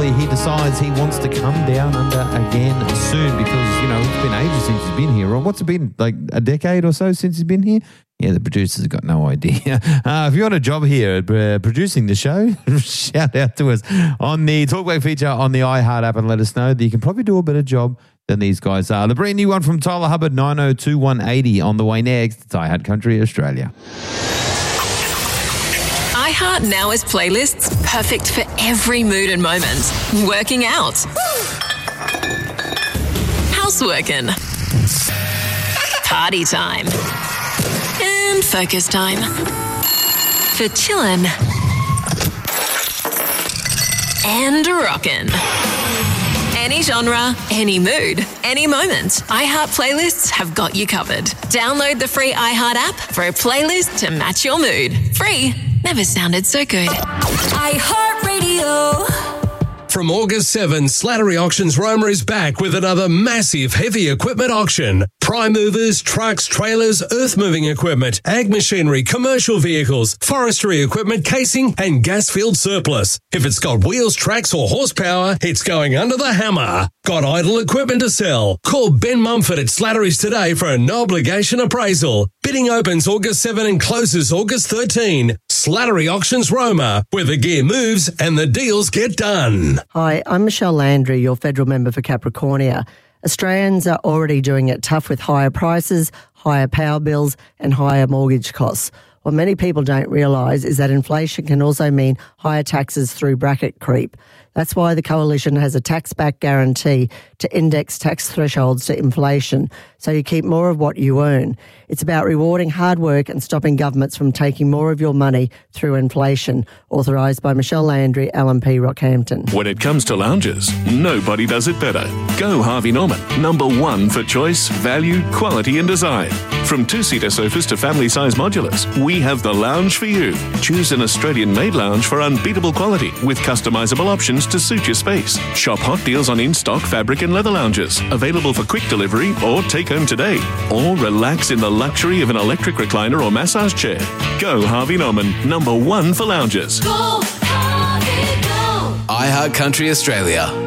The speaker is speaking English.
hopefully he decides he wants to come down under again soon because, you know, it's been ages since he's been here. Or what's it been, like a decade or so since he's been here? Yeah, the producers have got no idea. If you want a job here producing the show, shout out to us on the Talkback feature on the iHeart app and let us know that you can probably do a better job than these guys are. The brand new one from Tyler Hubbard, 902-180 on the way next. It's iHeart Country Australia. iHeart Now is playlists perfect for every mood and moment. Working out. Houseworking. Party time. And focus time. For chillin'. And rockin'. Any genre, any mood, any moment. iHeart playlists have got you covered. Download the free iHeart app for a playlist to match your mood. Free. Never sounded so good. iHeart Radio. From August 7, Slattery Auctions Roma is back with another massive heavy equipment auction. Prime movers, trucks, trailers, earth-moving equipment, ag machinery, commercial vehicles, forestry equipment, casing, and gas field surplus. If it's got wheels, tracks, or horsepower, it's going under the hammer. Got idle equipment to sell? Call Ben Mumford at Slattery's today for a no-obligation appraisal. Bidding opens August 7 and closes August 13. Slattery Auctions Roma, where the gear moves and the deals get done. Hi, I'm Michelle Landry, your federal member for Capricornia. Australians are already doing it tough with higher prices, higher power bills and higher mortgage costs. What many people don't realise is that inflation can also mean higher taxes through bracket creep. That's why the Coalition has a tax-back guarantee to index tax thresholds to inflation, so you keep more of what you earn. It's about rewarding hard work and stopping governments from taking more of your money through inflation. Authorised by Michelle Landry, LNP Rockhampton. When it comes to lounges, nobody does it better. Go Harvey Norman, number one for choice, value, quality and design. From two-seater sofas to family-size modulars, we have the lounge for you. Choose an Australian-made lounge for unbeatable quality with customisable options to suit your space. Shop hot deals on in-stock fabric and leather lounges, available for quick delivery or take home today. Or relax in the luxury of an electric recliner or massage chair. Go Harvey Norman, number one for lounges. Go, Harvey, go. iHeart Country Australia.